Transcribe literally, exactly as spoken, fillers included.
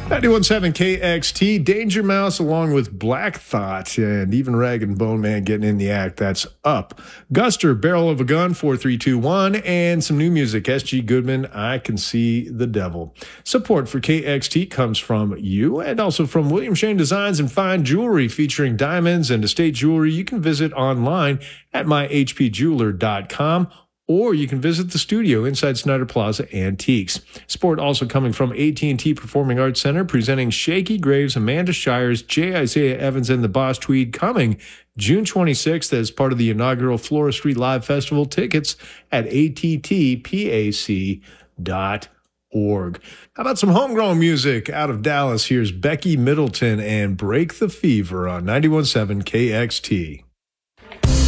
ninety-one point seven K X T, Danger Mouse along with Black Thought and even Rag and Bone Man getting in the act. That's Up. Guster, Barrel of a Gun, four three two one, and some new music, S G Goodman, I Can See the Devil. Support for K X T comes from you and also from William Shane Designs and Fine Jewelry featuring diamonds and estate jewelry. You can visit online at my h p jeweler dot com. Or you can visit the studio inside Snyder Plaza Antiques. Support also coming from A T and T Performing Arts Center, presenting Shaky Graves, Amanda Shires, J. Isaiah Evans, and the Boss Tweed, coming June twenty-sixth as part of the inaugural Flora Street Live Festival. Tickets at a t t pac dot org. How about some homegrown music out of Dallas? Here's Becky Middleton and Break the Fever on ninety-one point seven K X T.